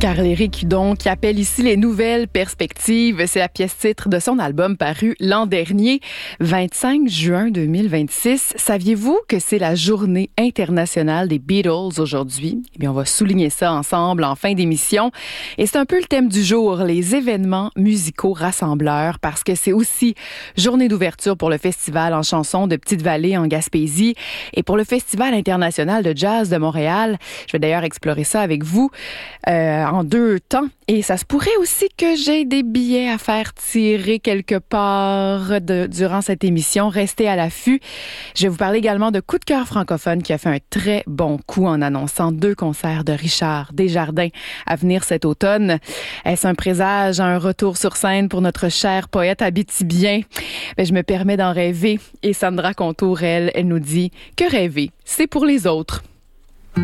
Carl-Éric Hudon qui appelle ici les nouvelles perspectives. C'est la pièce titre de son album paru l'an dernier, 25 juin 2026. Saviez-vous que c'est la journée internationale des Beatles aujourd'hui? Eh bien, on va souligner ça ensemble en fin d'émission. Et c'est un peu le thème du jour, les événements musicaux rassembleurs, parce que c'est aussi journée d'ouverture pour le festival en chansons de Petite-Vallée en Gaspésie et pour le Festival international de jazz de Montréal. Je vais d'ailleurs explorer ça avec vous en deux temps. Et ça se pourrait aussi que j'ai des billets à faire tirer quelque part durant cette émission. Restez à l'affût. Je vais vous parler également de Coup de cœur francophone qui a fait un très bon coup en annonçant 2 concerts de Richard Desjardins à venir cet automne. Est-ce un présage, un retour sur scène pour notre cher poète abitibien? Je me permets d'en rêver. Et Sandra Contour, elle nous dit que rêver, c'est pour les autres.